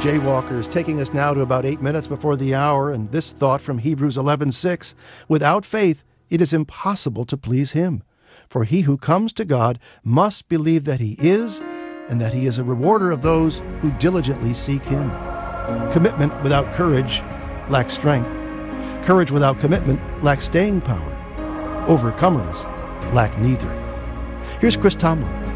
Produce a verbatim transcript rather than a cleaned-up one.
Jaywalkers, taking us now to about eight minutes before the hour, and this thought from Hebrews eleven six. Without faith, it is impossible to please him. For he who comes to God must believe that he is, and that he is a rewarder of those who diligently seek him. Commitment without courage lacks strength. Courage without commitment lacks staying power. Overcomers lack neither. Here's Chris Tomlin.